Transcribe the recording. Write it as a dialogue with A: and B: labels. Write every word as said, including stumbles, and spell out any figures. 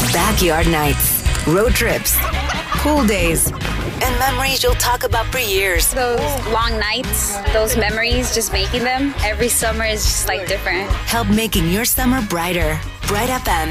A: Backyard nights, road trips, pool days, and memories you'll talk about for years.
B: Those long nights, those memories, just making them every summer is just like different.
A: Help making your summer brighter. Bright F M.